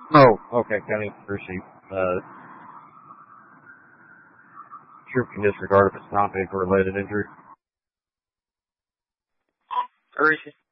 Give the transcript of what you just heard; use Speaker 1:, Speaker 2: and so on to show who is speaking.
Speaker 1: Oh, okay, county receipt. Troop can disregard if it's not vehicle related injury.
Speaker 2: Receipt.